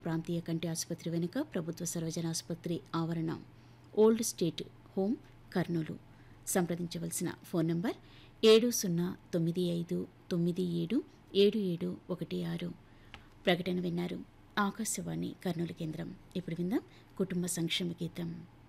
ప్రాంతీయ కంటి ఆసుపత్రి వెనుక ప్రభుత్వ సర్వజన ఆసుపత్రి ఆవరణ ఓల్డ్ స్టేట్ హోమ్ కర్నూలు. సంప్రదించవలసిన ఫోన్ నంబర్ 7095977716. ప్రకటన విన్నారు. ఆకాశవాణి కర్నూలు కేంద్రం. ఇప్పుడు విందాం కుటుంబ సంక్షేమ గీతం.